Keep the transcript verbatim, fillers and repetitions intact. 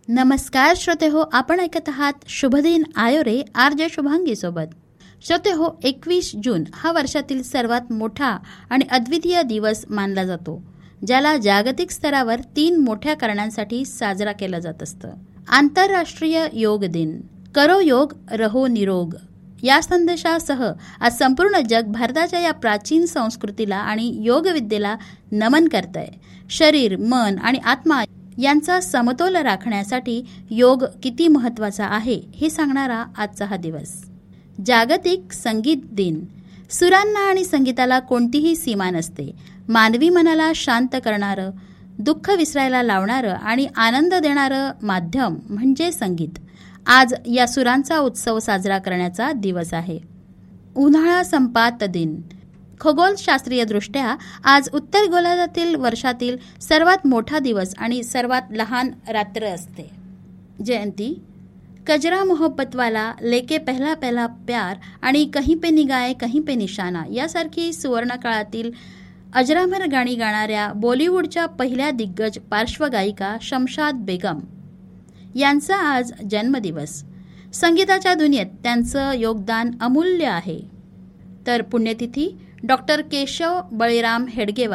नमस्कार श्रोते हो, आपण ऐकत आहात शुभदिन आयोरे आर जे शुभांगी सोबत. श्रोते हो, एकवीस जून हा वर्षातील सर्वात मोठा आणि अद्वितीय दिवस मानला जातो, ज्याला जागतिक स्तरावर तीन मोठ्या कारणांसाठी साजरा केला जात असतं. आंतरराष्ट्रीय योग दिन. करो योग, रहो निरोग या संदेशासह आज संपूर्ण जग भारताच्या या प्राचीन संस्कृतीला आणि योगविद्येला नमन करतंय. शरीर, मन आणि आत्मा यांचा समतोल राखण्यासाठी योग किती महत्त्वाचा आहे हे सांगणारा आजचा हा दिवस. जागतिक संगीत दिन. सुरांना आणि संगीताला कोणतीही सीमा नसते. मानवी मनाला शांत करणारं, दुःख विसरायला लावणारं आणि आनंद देणारं माध्यम म्हणजे संगीत. आज या सुरांचा उत्सव साजरा करण्याचा दिवस आहे. उन्हाळा संपात दिन. खगोलशास्त्रीयदृष्ट्या आज उत्तर गोलार्धातील वर्षातील सर्वात मोठा दिवस आणि सर्वात लहान रात्र असते. जयंती. कजरा मोहब्बत वाला, लेके पहला पहला प्यार आणि कहीं पे निगाहे कहीं पे निशाना यासारखी सुवर्णकाळातील अजरामर गाणी गाणाऱ्या बॉलिवूडच्या पहिल्या दिग्गज पार्श्वगायिका शमशाद बेगम यांचा आज जन्मदिवस. संगीताच्या दुनियेत त्यांचं योगदान अमूल्य आहे. तर पुण्यतिथी डॉक्टर केशव बळीराम हेडगेवार